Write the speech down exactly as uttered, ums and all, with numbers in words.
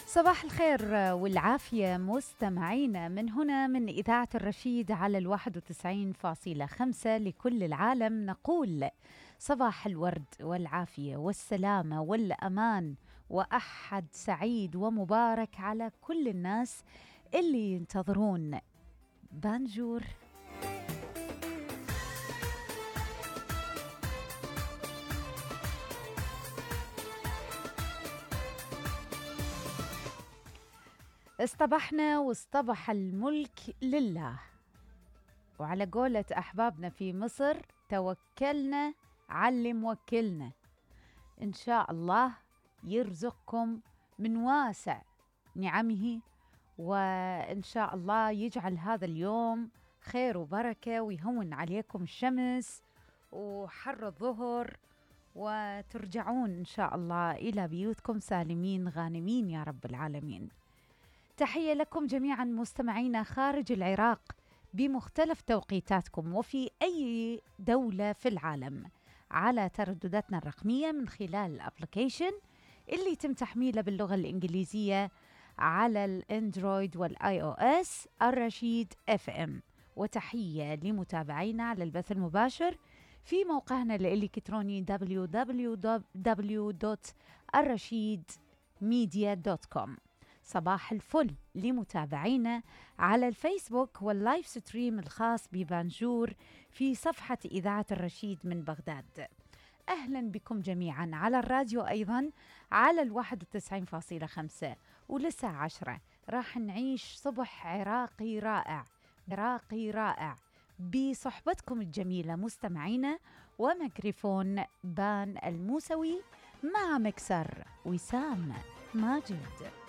صباح الخير والعافية مستمعينا من هنا من إذاعة الرشيد على الواحد وتسعين فاصلة خمسة لكل العالم. نقول صباح الورد والعافية والسلامة والأمان وأحد سعيد ومبارك على كل الناس اللي ينتظرون بانجور. اصطبحنا واصطبح الملك لله، وعلى قولة أحبابنا في مصر توكلنا على موكلنا. إن شاء الله يرزقكم من واسع نعمه، وإن شاء الله يجعل هذا اليوم خير وبركة ويهون عليكم الشمس وحر الظهر، وترجعون إن شاء الله إلى بيوتكم سالمين غانمين يا رب العالمين. تحية لكم جميعا مستمعينا خارج العراق بمختلف توقيتاتكم وفي أي دولة في العالم على تردداتنا الرقمية من خلال الابليكيشن اللي يتم تحميله باللغة الإنجليزية على الأندرويد والآي أو إس الرشيد اف ام. وتحية لمتابعينا على البث المباشر في موقعنا الإلكتروني دبليو دبليو دبليو دوت الرشيد ميديا دوت كوم. صباح الفل لمتابعينا على الفيسبوك واللايف ستريم الخاص ببانجور في صفحة إذاعة الرشيد من بغداد. أهلا بكم جميعا على الراديو أيضا على الواحد وتسعين فاصلة خمسة، ولسه عشرة راح نعيش صبح عراقي رائع عراقي رائع بصحبتكم الجميلة مستمعينا، وميكروفون بان الموسوي مع مكسر وسام ماجد.